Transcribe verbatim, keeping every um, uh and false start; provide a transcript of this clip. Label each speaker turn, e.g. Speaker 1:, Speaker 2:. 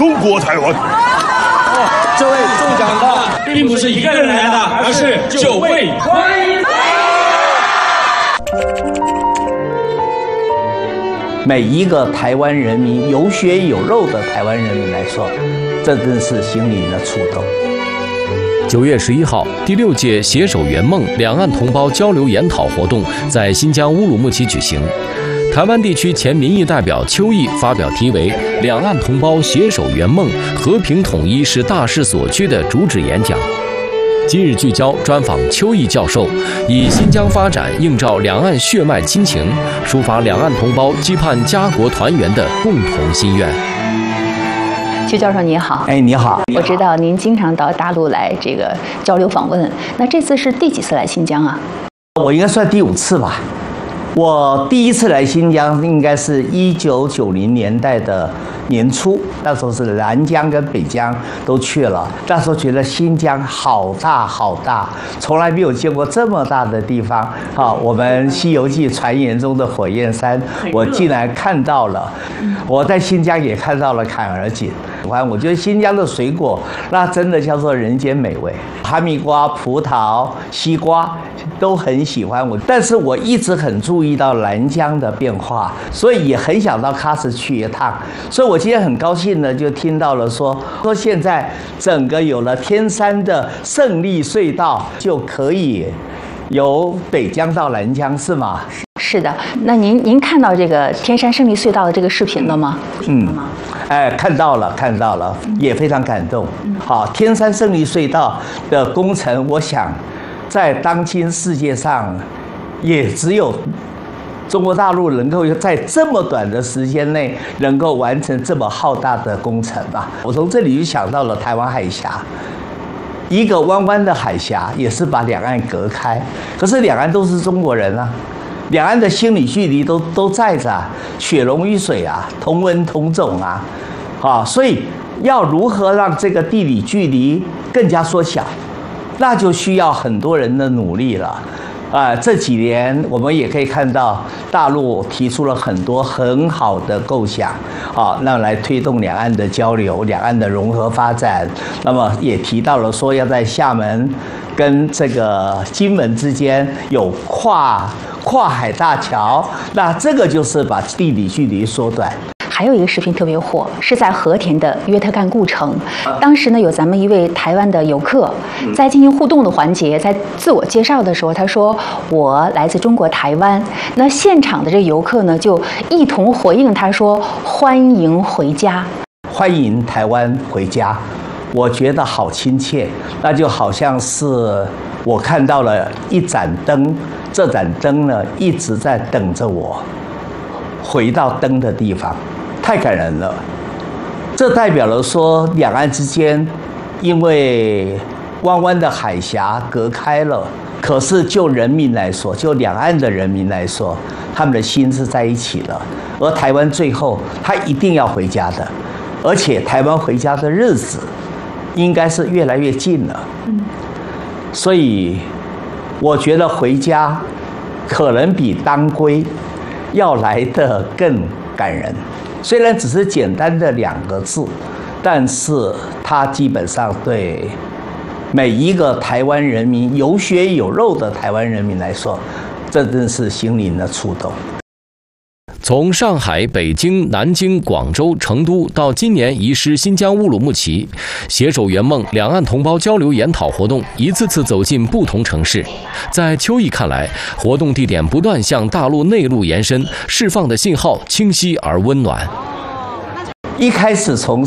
Speaker 1: 中国台湾。
Speaker 2: 哦，这位中奖的并不是一个人来的，而是九位。欢迎！
Speaker 3: 每一个台湾人民，有血有肉的台湾人民来说，这真是心灵的触动。
Speaker 4: 九月十一号，第六届携手圆梦两岸同胞交流研讨活动在新疆乌鲁木齐举行。台湾地区前民意代表邱毅发表题为“两岸同胞携手圆梦，和平统一是大势所趋”的主旨演讲。今日聚焦专访邱毅教授，以新疆发展映照两岸血脉亲情，抒发两岸同胞期盼家国团圆的共同心愿。
Speaker 5: 邱教授您好，
Speaker 3: 哎，你好。
Speaker 5: 我知道您经常到大陆来这个交流访问，那这次是第几次来新疆啊？
Speaker 3: 我应该算第五次吧。我第一次来新疆应该是一九九零年代的年初，那时候是南疆跟北疆都去了。那时候觉得新疆好大好大，从来没有见过这么大的地方。好，我们《西游记》传言中的火焰山，我竟然看到了。我在新疆也看到了坎儿井。我觉得新疆的水果那真的叫做人间美味，哈密瓜、葡萄、西瓜都很喜欢我，但是我一直很注意到南疆的变化，所以也很想到喀什去一趟。所以我今天很高兴的就听到了说说现在整个有了天山的胜利隧道，就可以由北疆到南疆，是吗？
Speaker 5: 是的。那您您看到这个天山胜利隧道的这个视频了吗？
Speaker 3: 嗯。哎，看到了，看到了，也非常感动。好，天山胜利隧道的工程，我想在当今世界上，也只有中国大陆能够在这么短的时间内能够完成这么浩大的工程吧。我从这里就想到了台湾海峡，一个弯弯的海峡，也是把两岸隔开。可是两岸都是中国人啊。两岸的心理距离都都在着，血浓于水啊，同文同种啊，啊，所以要如何让这个地理距离更加缩小，那就需要很多人的努力了。啊，这几年我们也可以看到，大陆提出了很多很好的构想，啊，那来推动两岸的交流、两岸的融合发展。那么也提到了说，要在厦门跟这个金门之间有跨跨海大桥，那这个就是把地理距离缩短。
Speaker 5: 还有一个视频特别火，是在和田的约特干故城。当时呢，有咱们一位台湾的游客，在进行互动的环节，在自我介绍的时候，他说：“我来自中国台湾。”那现场的这个游客呢，就一同回应他说：“欢迎回家，
Speaker 3: 欢迎台湾回家。”我觉得好亲切，那就好像是我看到了一盏灯，这盏灯呢一直在等着我回到灯的地方。太感人了，这代表了说两岸之间因为弯弯的海峡隔开了，可是就人民来说，就两岸的人民来说，他们的心是在一起的。而台湾最后他一定要回家的，而且台湾回家的日子应该是越来越近了。所以我觉得回家可能比当归要来得更感人。虽然只是简单的两个字，但是它基本上对每一个台湾人民，有血有肉的台湾人民来说，这真是心灵的触动。
Speaker 4: 从上海、北京、南京、广州、成都到今年移师新疆乌鲁木齐，携手圆梦两岸同胞交流研讨活动一次次走进不同城市。在邱毅看来，活动地点不断向大陆内陆延伸，释放的信号清晰而温暖。
Speaker 3: 一开始从